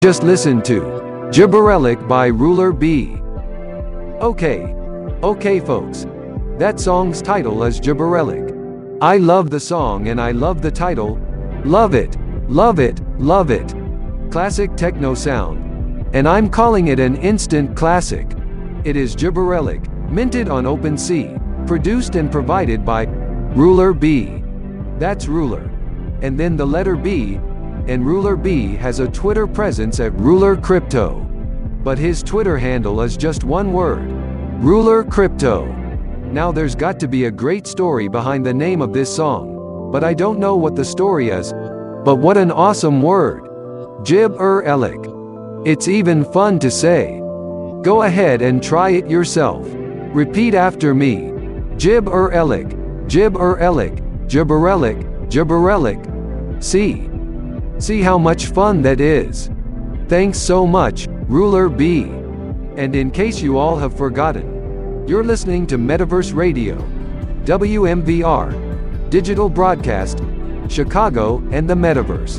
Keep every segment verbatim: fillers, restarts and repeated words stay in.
Just listen to Gibberellic by Ruler B. Okay. Okay folks. That song's title is Gibberellic. I love the song and I love the title. Love it. Love it. Love it. Classic techno sound. And I'm calling it an instant classic. It is Gibberellic, minted on OpenSea, produced and provided by Ruler B. That's Ruler. And then the letter B, and Ruler B has a Twitter presence at Ruler Crypto. But his Twitter handle is just one word. Ruler Crypto. Now there's got to be a great story behind the name of this song. But I don't know what the story is. But what an awesome word. Gibberellic. It's even fun to say. Go ahead and try it yourself. Repeat after me. Gibberellic. Gibberellic. Gibberellic. Gibberellic. See? See how much fun that is. Thanks so much, Ruler B. And in case you all have forgotten, you're listening to Metaverse Radio, W M V R, Digital Broadcast, Chicago, and the Metaverse.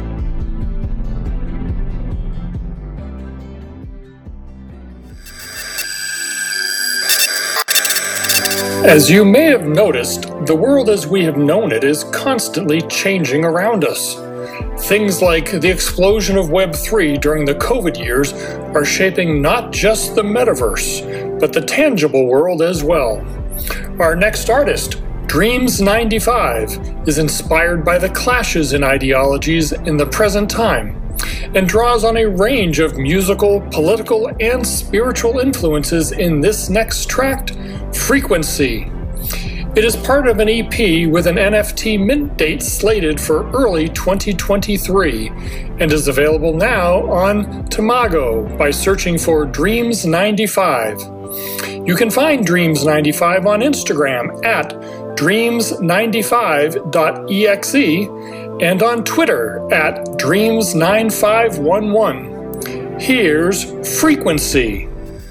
As you may have noticed, the world as we have known it is constantly changing around us. Things like the explosion of Web three during the COVID years are shaping not just the metaverse, but the tangible world as well. Our next artist, Dreams ninety-five, is inspired by the clashes in ideologies in the present time, and draws on a range of musical, political, and spiritual influences in this next tract, Frequency. It is part of an E P with an N F T mint date slated for early twenty twenty-three, and is available now on Tamago by searching for Dreams ninety-five. You can find Dreams ninety-five on Instagram at dreams ninety-five dot e x e and on Twitter at dreams nine five one one. Here's Frequency.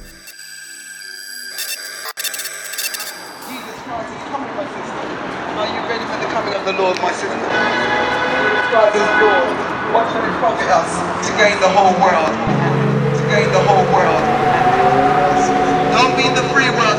The Lord, my sister. God is Lord. What shall it profit us to gain the whole world? To gain the whole world. Don't be the free world.